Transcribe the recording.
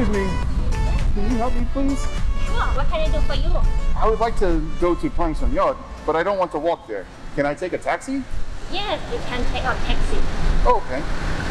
Excuse me. Can you help me, please? Sure, what can I do for you? I would like to go to Pang Son Yot, but I don't want to walk there. Can I take a taxi? Yes, you can take a taxi. Oh, okay.